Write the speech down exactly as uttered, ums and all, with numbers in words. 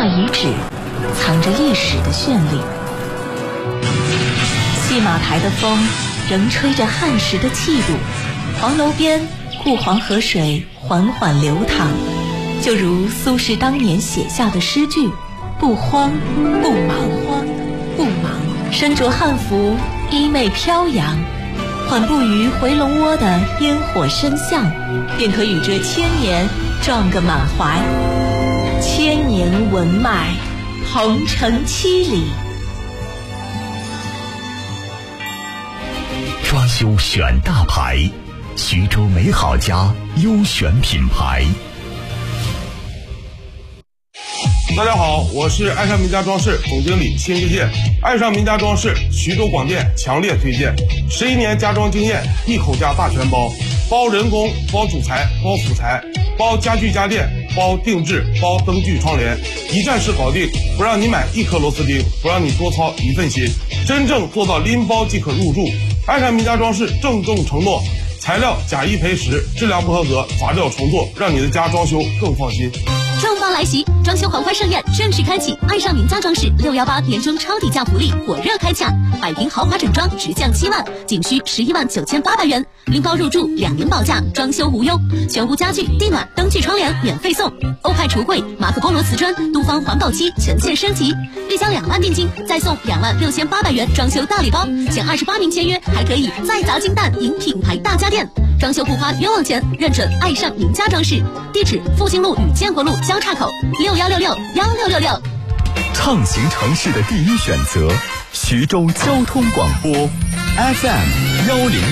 化遗址，藏着历史的绚丽。戏码台的风仍吹着汉时的气度，黄楼边故黄河水缓缓流淌，就如苏轼当年写下的诗句：不慌不忙，慌不忙，身着汉服，衣袂飘扬，缓步于回龙窝的烟火深巷，便可与这千年撞个满怀。千年文脉，鹏程七里。 装修选大牌，徐州美好家优选品牌。 大家好，我是爱上名家装饰总经理辛志健。爱上名家装饰，徐州广电强烈推荐。十一年家装经验，一口价大全包，包人工，包主材，包辅材，包家具家电，包定制，包灯具窗帘，一站式搞定，不让你买一颗螺丝钉，不让你多操一份心，真正做到拎包即可入住。爱上名家装饰郑重承诺，材料假一赔十，质量不合格罚掉重做，让你的家装修更放心。 重磅来袭，装修狂欢盛宴正式开启！爱上名家装饰六幺八年终超低价福利火热开抢，百平豪华整装直降七万，仅需十一万九千八百元，拎包入住，两年保价，装修无忧，全屋家具、地暖、灯具、窗帘免费送，欧派橱柜、马可波罗瓷砖、都方环保漆全线升级，立交两万定金，再送两万六千八百元装修大礼包，前二十八名签约还可以再砸金蛋赢品牌大家电。装修不花冤枉钱，认准爱上名家装饰，地址复兴路与建国路交叉口，六幺六六幺六六六。 畅行城市的第一选择，徐州交通广播 F M 幺零